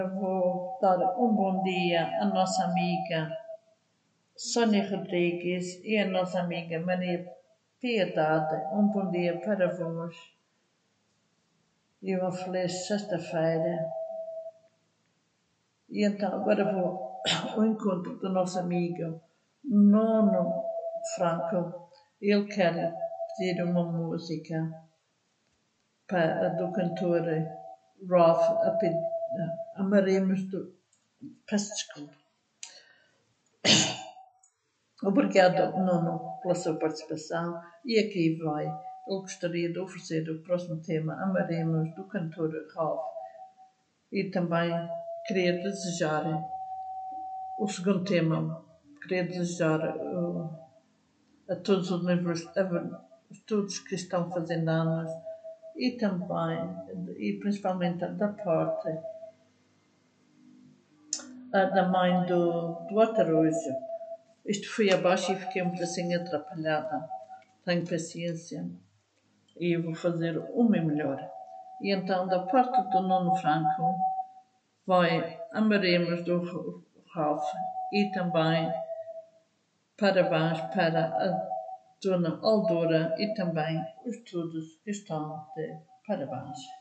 Vou dar um bom dia à nossa amiga Sónia Rodrigues e à nossa amiga Maria Piedade. Um bom dia para vós e uma feliz sexta-feira. E então agora vou ao encontro do nosso amigo Nuno Franco. Ele quer pedir uma música do cantor Rolf Amaremos do... Peço desculpa. Obrigado, Nuno, pela sua participação. E aqui vai. Eu gostaria de oferecer o próximo tema, Amaremos, do cantor Rolf. E também queria desejar o segundo tema. Queria desejar a todos todos que estão fazendo anos e também, e principalmente da parte da mãe do Atarujo. Isto fui abaixo e fiquei um pedacinho atrapalhada. Tenho paciência e vou fazer o meu melhor. E então, da parte do Nuno Franco, vai Amaremos do Ralph e também parabéns para a Dona Aldora e também os todos que estão de parabéns.